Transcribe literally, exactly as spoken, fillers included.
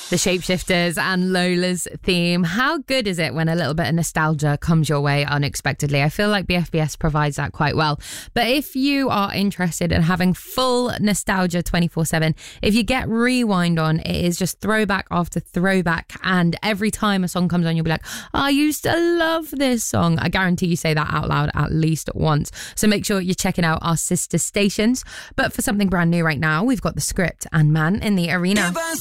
The Shapeshifters and Lola's theme. How good is it when a little bit of nostalgia comes your way unexpectedly? I feel like B F B S provides that quite well. But if you are interested in having full nostalgia twenty-four seven, if you get Rewind on, it is just throwback after throwback. And every time a song comes on, you'll be like, oh, I used to love this song. I guarantee you say that out loud at least once. So make sure you're checking out our sister stations. But for something brand new right now, we've got The Script and Man in the Arena.